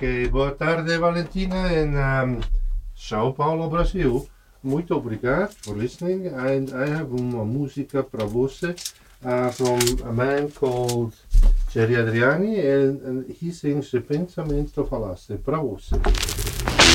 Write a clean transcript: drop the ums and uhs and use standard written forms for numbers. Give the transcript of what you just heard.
Ok, boa tarde Valentina in Sao Paulo, Brazil. Muito obrigado for listening. And I have uma música para você from a man called Jerry Adriani, and he sings de Pensamento Falasse para você.